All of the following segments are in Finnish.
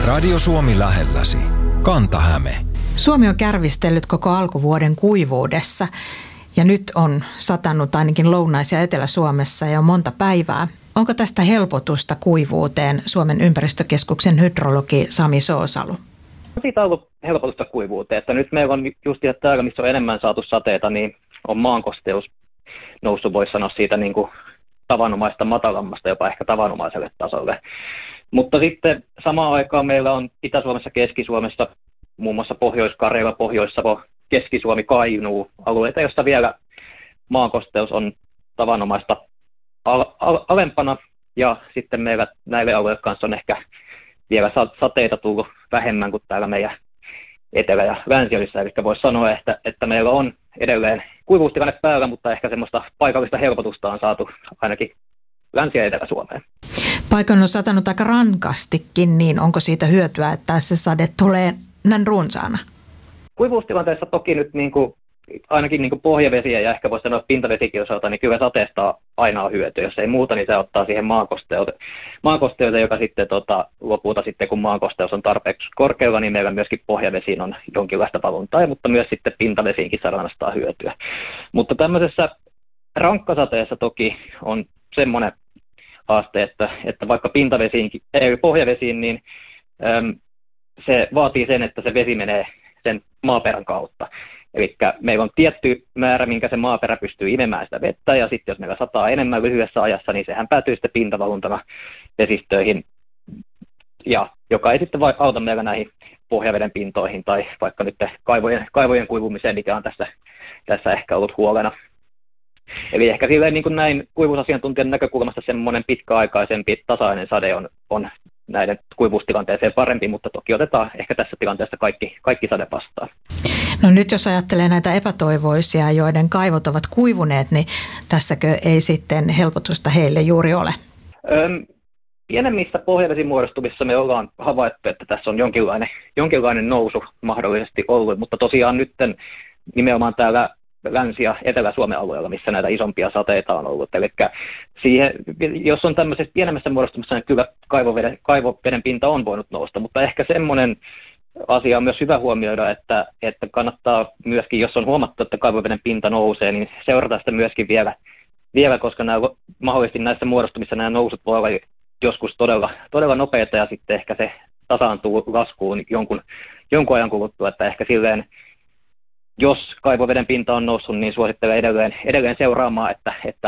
Radio Suomi lähelläsi. Kanta-Häme. Suomi on kärvistellyt koko alkuvuoden kuivuudessa ja nyt on satanut ainakin Lounais- ja Etelä-Suomessa jo monta päivää. Onko tästä helpotusta kuivuuteen Suomen ympäristökeskuksen hydrologi Sami Soosalu? Siitä on ollut helpotusta kuivuuteen, että nyt meillä on just täällä, missä on enemmän saatu sateita, niin on maankosteus noussut, voisi sanoa siitä niin kuin tavanomaista matalammasta, jopa ehkä tavanomaiselle tasolle. Mutta sitten samaan aikaan meillä on Itä-Suomessa, Keski-Suomessa, muun muassa Pohjois-Karjala, Pohjois-Savo, Keski-Suomi, Kainuu, alueita, joissa vielä maankosteus on tavanomaista alempana. Ja sitten meillä näille alueille kanssa on ehkä vielä sateita tullut vähemmän kuin täällä meidän Etelä- ja Länsi-Suomessa. Eli voisi sanoa, että meillä on edelleen kuivuustilanne päällä, mutta ehkä semmoista paikallista helpotusta on saatu ainakin Länsi- ja Etelä-Suomeen. Paikoin on satanut aika rankastikin, niin onko siitä hyötyä, että se sade tulee näin runsaana? Kuivuustilanteessa toki nyt ainakin pohjavesiä ja ehkä voisi sanoa pintavesikin osalta, niin kyllä sateesta aina on hyötyä. Jos ei muuta, niin se ottaa siihen maankosteutta, joka sitten lopulta sitten, kun maankosteus on tarpeeksi korkealla, niin meillä myöskin pohjavesiin on jonkinlaista valuntaa, mutta myös sitten pintavesiinkin saadaan hyötyä. Mutta tämmöisessä rankkasateessa toki on semmoinen haaste, että vaikka pohjavesiin, niin se vaatii sen, että se vesi menee sen maaperän kautta. Eli meillä on tietty määrä, minkä se maaperä pystyy imemään sitä vettä, ja sitten jos meillä sataa enemmän lyhyessä ajassa, niin sehän päätyy sitten pintavaluntana vesistöihin, ja joka ei sitten auta meillä näihin pohjaveden pintoihin, tai vaikka nyt kaivojen kuivumiseen, mikä on tässä ehkä ollut huolena. Eli ehkä silleen niin kuin näin kuivuusasiantuntijan näkökulmasta semmoinen pitkäaikaisempi tasainen sade on näiden kuivuustilanteeseen parempi, mutta toki otetaan ehkä tässä tilanteessa kaikki sade vastaan. No nyt jos ajattelee näitä epätoivoisia, joiden kaivot ovat kuivuneet, niin tässäkö ei sitten helpotusta heille juuri ole? Pienemmissä pohjavesimuodostumissa me ollaan havaittu, että tässä on jonkinlainen nousu mahdollisesti ollut, mutta tosiaan nyt nimenomaan täällä Länsi- ja Etelä-Suomen alueella, missä näitä isompia sateita on ollut. Eli jos on tämmöisessä pienemmässä muodostumassa, niin kyllä kaivoveden pinta on voinut nousta, mutta ehkä semmoinen asia on myös hyvä huomioida, että kannattaa myöskin, jos on huomattu, että kaivoveden pinta nousee, niin seurata sitä myöskin vielä koska mahdollisesti näissä muodostumissa nämä nousut voi olla joskus todella nopeita ja sitten ehkä se tasaantuu laskuun jonkun ajan kuluttua, että ehkä silleen, jos kaivoveden pinta on noussut, niin suosittelen edelleen seuraamaan, että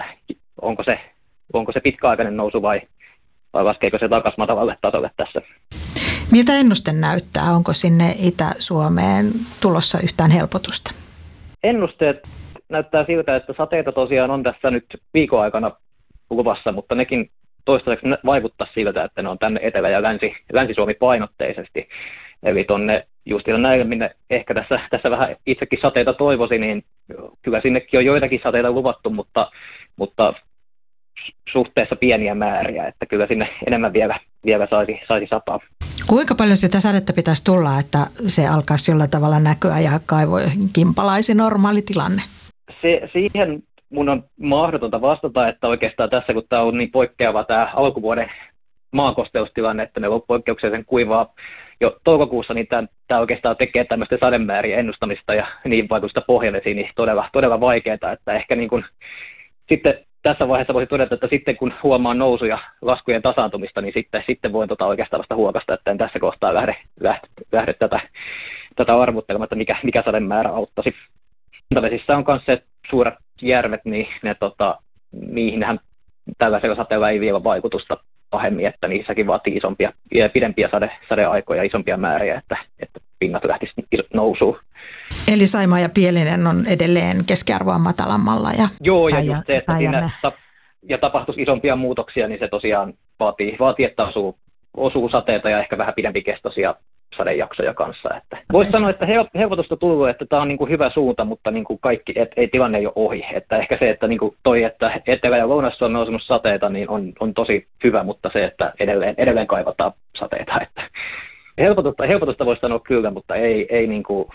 onko se pitkäaikainen nousu vai laskeeko se takaisin matalalle tasolle tässä. Miltä ennuste näyttää? Onko sinne Itä-Suomeen tulossa yhtään helpotusta? Ennusteet näyttää siltä, että sateita tosiaan on tässä nyt viikon aikana luvassa, mutta nekin toistaiseksi vaikuttaa siltä, että ne on tänne Etelä- ja Länsi-Suomi painotteisesti. Eli tuonne just näille, minne ehkä tässä vähän itsekin sateita toivoisin, niin kyllä sinnekin on joitakin sateita luvattu, mutta suhteessa pieniä määriä, että kyllä sinne enemmän vielä saisi sataa. Kuinka paljon sitä sadetta pitäisi tulla, että se alkaisi jollain tavalla näkyä ja kaivoihin palaisi normaali tilanne? Siihen mun on mahdotonta vastata, että oikeastaan tässä kun tämä on niin poikkeava tämä alkuvuoden maakosteustilanne, että meillä on poikkeuksellisen kuivaa jo toukokuussa, niin tämä oikeastaan tekee tämmöistä sademäärien ennustamista ja niin vaikutusta pohjavesiin niin todella vaikeaa, että ehkä niin kuin sitten tässä vaiheessa voisi todeta, että sitten kun huomaa nousu- ja laskujen tasaantumista, niin sitten voin oikeastaan vasta huokasta, että en tässä kohtaa lähde tätä arvuttelemaan, että mikä sademäärä auttaisi. Pintavesissä on myös se suuret järvet, niin niihinhän tällaisella sateella ei vielä vaikutusta pahemmin, että niissäkin vaatii pidempiä sadeaikoja, isompia määriä, että pinnat lähtisi nousuun. Eli Saimaa ja Pielinen on edelleen keskiarvoa matalammalla. Joo, ja just se, että siinä tapahtuisi isompia muutoksia, niin se tosiaan vaatii että osuu sateita ja ehkä vähän pidempikestoisia sadejaksoja kanssa. Voisi sanoa, että helpotusta tullut, että tämä on niin kuin hyvä suunta, mutta niin kuin kaikki, ei tilanne ei ole ohi. Että ehkä se, että niin kuin että Etelä- ja Lounais-Suomessa on nousunut sateita, niin on tosi hyvä, mutta se, että edelleen kaivataan sateita. Että helpotusta voisi sanoa kyllä, mutta ei niin kuin,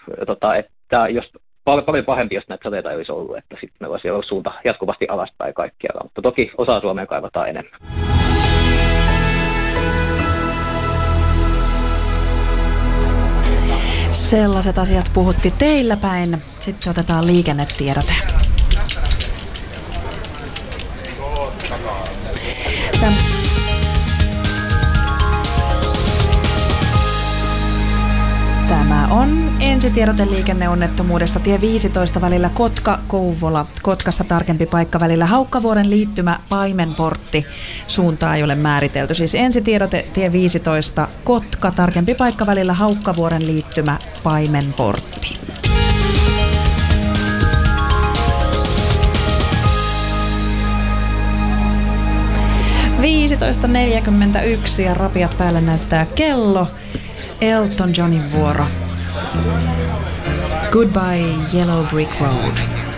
että jos paljon pahempi, jos näitä sateita ei olisi ollut, että sitten me voisi olla suunta jatkuvasti alaspäin kaikkialla, mutta toki osa Suomea kaivataan enemmän. Sellaiset asiat puhutti teillä päin. Sitten otetaan liikennetiedote. Tämä on ensitiedote liikenneonnettomuudesta tie 15 välillä Kotka-Kouvola. Kotkassa tarkempi paikka välillä Haukkavuoren liittymä Paimenportti. Suuntaa ei ole määritelty. Siis ensitiedote tie 15 Kotka, tarkempi paikka välillä Haukkavuoren liittymä Paimenportti. ...15.41 ja rapiat päälle näyttää kello. Elton Johnin vuoro. Goodbye Yellow Brick Road.